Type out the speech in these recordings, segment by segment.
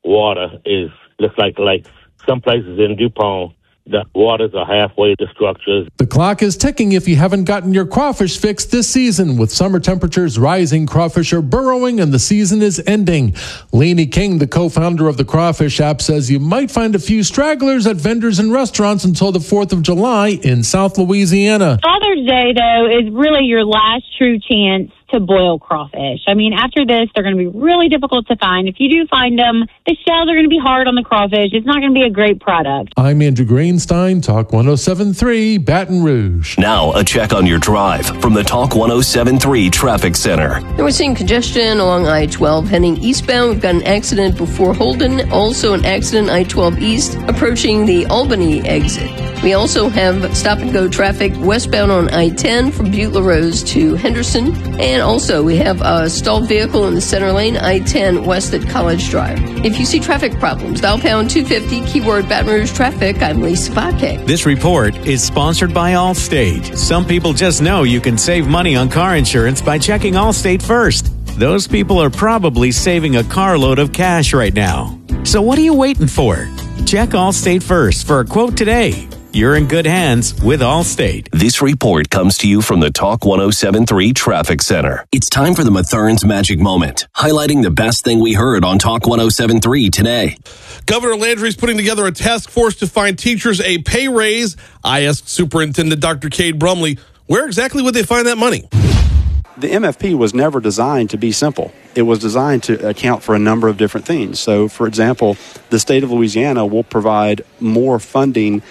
water looks like some places in DuPont, the waters are halfway to structures. The clock is ticking if you haven't gotten your crawfish fixed this season. With summer temperatures rising, crawfish are burrowing and the season is ending. Lainey King, the co-founder of the Crawfish app, says you might find a few stragglers at vendors and restaurants until the 4th of July in South Louisiana. Father's Day, though, is really your last true chance to boil crawfish. I mean, after this, they're going to be really difficult to find. If you do find them, the shells are going to be hard on the crawfish. It's not going to be a great product. I'm Andrew Greenstein, Talk 107.3, Baton Rouge. Now, a check on your drive from the Talk 107.3 Traffic Center. And we're seeing congestion along I-12 heading eastbound. We've got an accident before Holden. Also an accident I-12 east approaching the Albany exit. We also have stop-and-go traffic westbound on I-10 from Butte LaRose to Henderson. And also, we have a stalled vehicle in the center lane, I-10 west at College Drive. If you see traffic problems, dial pound 250, keyword Baton Rouge traffic. I'm Lisa Fake. This report is sponsored by Allstate. Some people just know you can save money on car insurance by checking Allstate first. Those people are probably saving a carload of cash right now. So what are you waiting for? Check Allstate first for a quote today. You're in good hands with Allstate. This report comes to you from the Talk 107.3 Traffic Center. It's time for the Methurns Magic Moment, highlighting the best thing we heard on Talk 107.3 today. Governor Landry's putting together a task force to find teachers a pay raise. I asked Superintendent Dr. Cade Brumley, where exactly would they find that money? The MFP was never designed to be simple. It was designed to account for a number of different things. So, for example, the state of Louisiana will provide more funding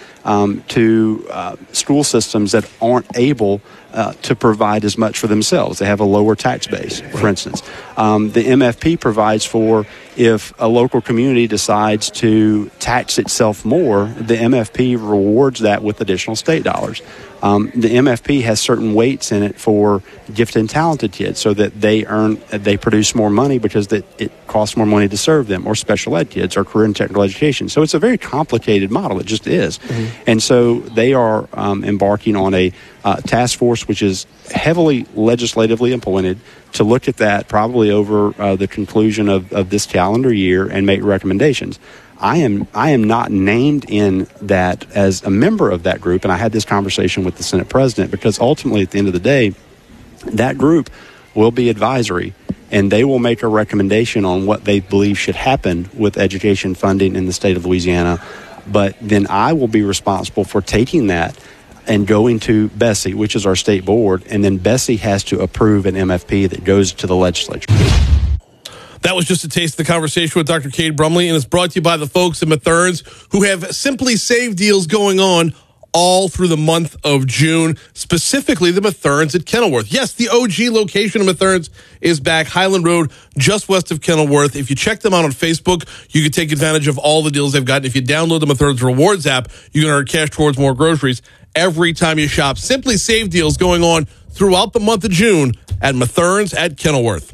to school systems that aren't able to provide as much for themselves. They have a lower tax base, for instance. The MFP provides for if a local community decides to tax itself more, the MFP rewards that with additional state dollars. The MFP has certain weights in it for gifted and talented kids so that they produce more money because it costs more money to serve them, or special ed kids, or career and technical education. So it's a very complicated model. It just is. Mm-hmm. And so they are embarking on a task force which is heavily legislatively appointed to look at that probably over the conclusion of this calendar year and make recommendations. I am not named in that as a member of that group, and I had this conversation with the Senate President because ultimately at the end of the day, that group will be advisory, and they will make a recommendation on what they believe should happen with education funding in the state of Louisiana. But then I will be responsible for taking that and going to Bessie, which is our state board, and then Bessie has to approve an MFP that goes to the legislature. That was just a taste of the conversation with Dr. Cade Brumley, and it's brought to you by the folks at Methurns, who have Simply Save deals going on all through the month of June, specifically the Methurns at Kenilworth. Yes, the OG location of Methurns is back, Highland Road, just west of Kenilworth. If you check them out on Facebook, you can take advantage of all the deals they've got. If you download the Methurns Rewards app, you can earn cash towards more groceries every time you shop. Simply Save deals going on throughout the month of June at Methurns at Kenilworth.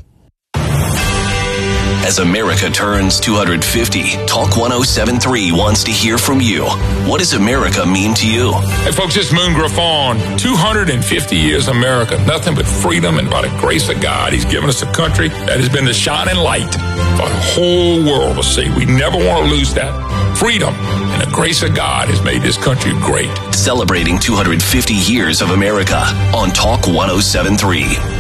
As America turns 250, Talk 107.3 wants to hear from you. What does America mean to you? Hey, folks, it's Moon Griffon. 250 years America, nothing but freedom, and by the grace of God, He's given us a country that has been the shining light for the whole world to see. We never want to lose that. Freedom and the grace of God has made this country great. Celebrating 250 years of America on Talk 107.3.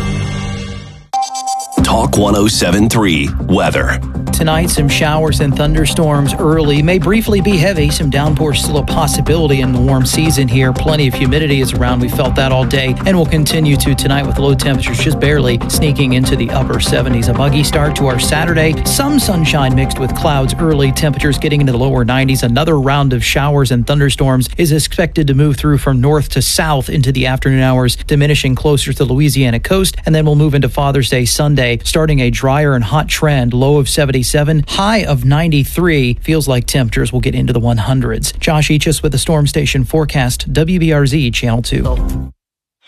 Talk 107.3 Weather. Tonight, some showers and thunderstorms early. May briefly be heavy. Some downpours still a possibility in the warm season here. Plenty of humidity is around. We felt that all day and will continue to tonight with low temperatures just barely sneaking into the upper 70s. A muggy start to our Saturday. Some sunshine mixed with clouds early. Temperatures getting into the lower 90s. Another round of showers and thunderstorms is expected to move through from north to south into the afternoon hours, diminishing closer to the Louisiana coast. And then we'll move into Father's Day Sunday, starting a drier and hot trend. Low of 77, high of 93. Feels like temperatures will get into the 100s. Josh Eachus with the Storm Station forecast, WBRZ Channel 2.